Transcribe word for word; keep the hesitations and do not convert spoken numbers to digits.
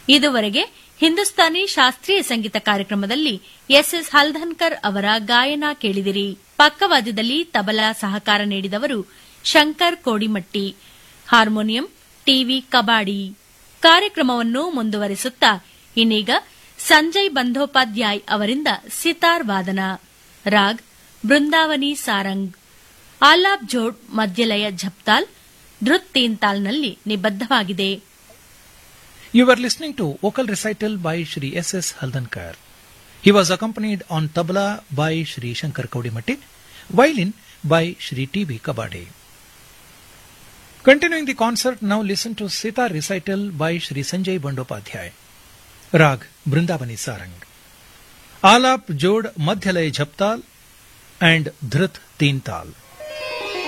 ಇದುವರೆಗೆ ಹಿಂದೂಸ್ತಾನಿ ಶಾಸ್ತ್ರೀಯ ಸಂಗೀತ ಕಾರ್ಯಕ್ರಮದಲ್ಲಿ ಎಸ್ ಎಸ್ ಹಲ್ದನ್ಕರ್ ಅವರ ಗಾಯನ ಕೇಳಿದಿರಿ. ಪಕ್ಕವಾದ್ಯದಲ್ಲಿ ತಬಲಾ ಸಹಕಾರ ನೀಡಿದವರು ಶಂಕರ್ ಕೋಡಿಮಟ್ಟಿ, ಹಾರ್ಮೋನಿಯಂ ಟಿವಿ ಕಬಾಡಿ. ಕಾರ್ಯಕ್ರಮವನ್ನು ಮುಂದುವರಿಸುತ್ತಾ ಇನ್ನೀಗ ಸಂಜಯ್ ಬಂಧೋಪಾಧ್ಯಾಯ್ ಅವರಿಂದ ಸಿತಾರ್ ವಾದನ. ರಾಗ್ ಬೃಂದಾವನಿ ಸಾರಂಗ್. ಆಲಾಪ್ ಜೋಡ್ ಮಧ್ಯಲಯ ಝಪ್ತಾಲ್, ಧೃತ್ ತೀನ್ತಾಲ್ನಲ್ಲಿ ನಿಬದ್ಧವಾಗಿದೆ. You were listening to vocal recital by Shri S S Haldankar. He was accompanied on tabla by Shri Shankar Kodimatti, violin by Shri T V Kabade. Continuing the concert, now listen to sitar recital by Shri Sanjay Bandopadhyay. Rag Brindavani Sarang. Alap Jod Madhyalay Jhaptal and Dhrit Teental.